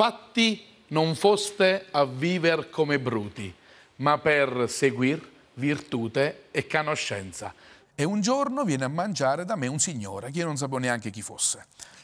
fatti non foste a viver come bruti, ma per seguir virtute e conoscenza. E un giorno viene a mangiare da me un signore, che io non sapevo neanche chi fosse.